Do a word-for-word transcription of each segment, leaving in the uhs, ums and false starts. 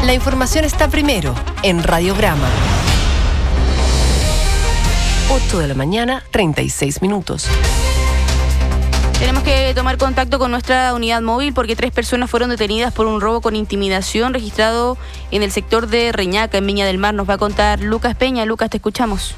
La información está primero en Radiograma. ocho de la mañana, treinta y seis minutos. Tenemos que tomar contacto con nuestra unidad móvil porque tres personas fueron detenidas por un robo con intimidación registrado en el sector de Reñaca, en Viña del Mar. Nos va a contar Lucas Peña. Lucas, te escuchamos.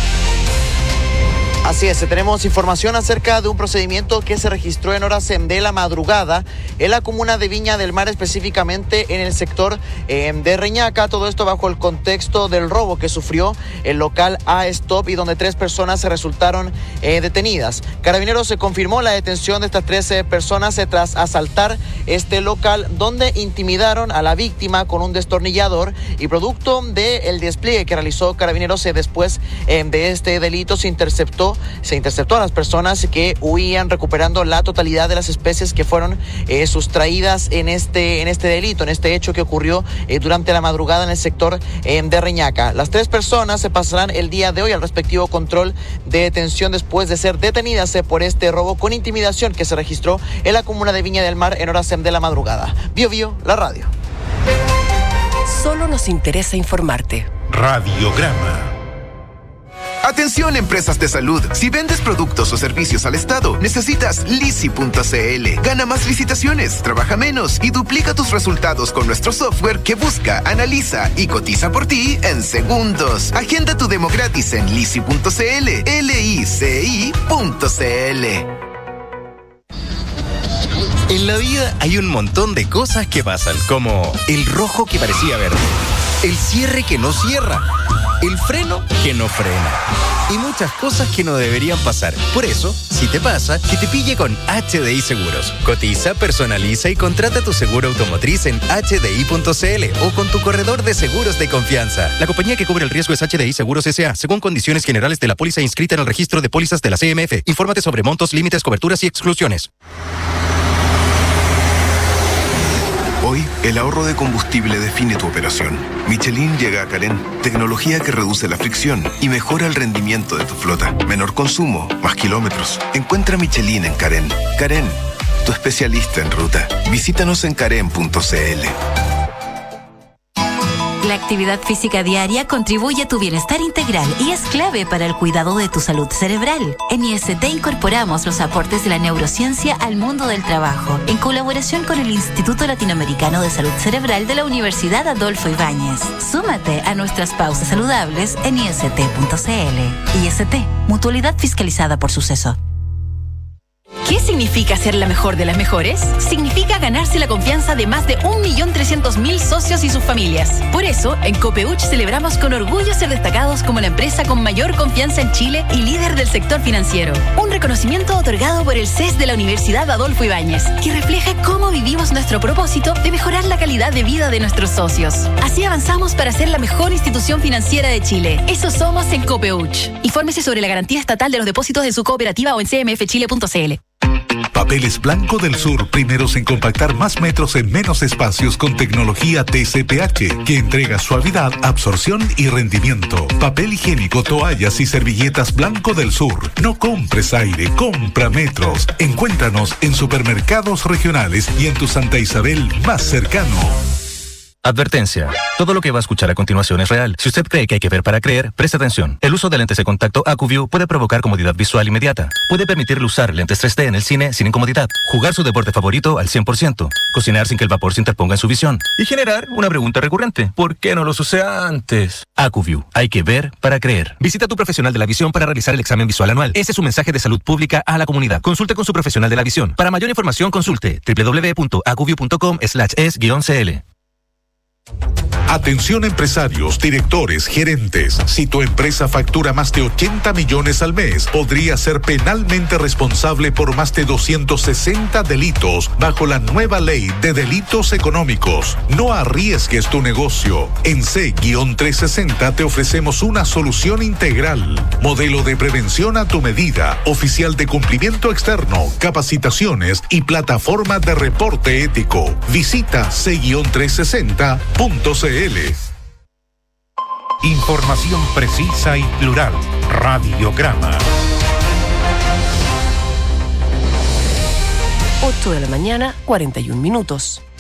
Así es, tenemos información acerca de un procedimiento que se registró en horas de la madrugada en la comuna de Viña del Mar, específicamente en el sector eh, de Reñaca. Todo esto bajo el contexto del robo que sufrió el local A-Stop y donde tres personas se resultaron eh, detenidas. Carabineros se confirmó la detención de estas tres personas eh, tras asaltar este local donde intimidaron a la víctima con un destornillador y producto del despliegue que realizó Carabineros eh, después eh, de este delito se interceptó Se interceptó a las personas que huían, recuperando la totalidad de las especies que fueron eh, sustraídas en este, en este delito, en este hecho que ocurrió eh, durante la madrugada en el sector eh, de Reñaca. Las tres personas se pasarán el día de hoy al respectivo control de detención después de ser detenidas eh, por este robo con intimidación que se registró en la comuna de Viña del Mar en horas de la madrugada. Bio Bio, la radio. Solo nos interesa informarte. Radiograma. Atención, empresas de salud. Si vendes productos o servicios al Estado, necesitas Lisi punto c l. Gana más licitaciones, trabaja menos y duplica tus resultados con nuestro software que busca, analiza y cotiza por ti en segundos. Agenda tu demo gratis en Lisi punto c l. L I C I punto c l. En la vida hay un montón de cosas que pasan, como el rojo que parecía verde, el cierre que no cierra, el freno que no frena y muchas cosas que no deberían pasar. Por eso, si te pasa, que te pille con H D I Seguros. Cotiza, personaliza y contrata tu seguro automotriz en H D I punto c l o con tu corredor de seguros de confianza. La compañía que cubre el riesgo es H D I Seguros S A, según condiciones generales de la póliza inscrita en el registro de pólizas de la C M F. Infórmate sobre montos, límites, coberturas y exclusiones. Hoy, el ahorro de combustible define tu operación. Michelin llega a Carén, tecnología que reduce la fricción y mejora el rendimiento de tu flota. Menor consumo, más kilómetros. Encuentra Michelin en Carén. Carén, tu especialista en ruta. Visítanos en carén punto c l. La actividad física diaria contribuye a tu bienestar integral y es clave para el cuidado de tu salud cerebral. En I S T incorporamos los aportes de la neurociencia al mundo del trabajo, en colaboración con el Instituto Latinoamericano de Salud Cerebral de la Universidad Adolfo Ibáñez. Súmate a nuestras pausas saludables en I S T punto c l. I S T, mutualidad fiscalizada por Suceso. ¿Qué significa ser la mejor de las mejores? Significa ganarse la confianza de más de un millón trescientos mil socios y sus familias. Por eso, en Copeuch celebramos con orgullo ser destacados como la empresa con mayor confianza en Chile y líder del sector financiero. Un reconocimiento otorgado por el C E S de la Universidad Adolfo Ibáñez, que refleja cómo vivimos nuestro propósito de mejorar la calidad de vida de nuestros socios. Así avanzamos para ser la mejor institución financiera de Chile. Eso somos en Copeuch. Infórmese sobre la garantía estatal de los depósitos de su cooperativa o en c m f chile punto c l. Papeles Blanco del Sur, primeros en compactar más metros en menos espacios con tecnología T C P H, que entrega suavidad, absorción y rendimiento. Papel higiénico, toallas y servilletas Blanco del Sur. No compres aire, compra metros. Encuéntranos en supermercados regionales y en tu Santa Isabel más cercano. Advertencia. Todo lo que va a escuchar a continuación es real. Si usted cree que hay que ver para creer, preste atención. El uso de lentes de contacto AcuView puede provocar comodidad visual inmediata. Puede permitirle usar lentes tres D en el cine sin incomodidad. Jugar su deporte favorito al cien por ciento. Cocinar sin que el vapor se interponga en su visión. Y generar una pregunta recurrente. ¿Por qué no los usé antes? AcuView. Hay que ver para creer. Visita a tu profesional de la visión para realizar el examen visual anual. Ese es un mensaje de salud pública a la comunidad. Consulte con su profesional de la visión. Para mayor información, consulte doble u doble u doble u punto acuview punto com slash es guión c l. Atención empresarios, directores, gerentes. Si tu empresa factura más de ochenta millones al mes, podría ser penalmente responsable por más de doscientos sesenta delitos bajo la nueva ley de delitos económicos. No arriesgues tu negocio. En C trescientos sesenta te ofrecemos una solución integral. Modelo de prevención a tu medida, oficial de cumplimiento externo, capacitaciones y plataforma de reporte ético. Visita C trescientos sesenta punto c l. Información precisa y plural. Radiograma. ocho de la mañana, cuarenta y un minutos.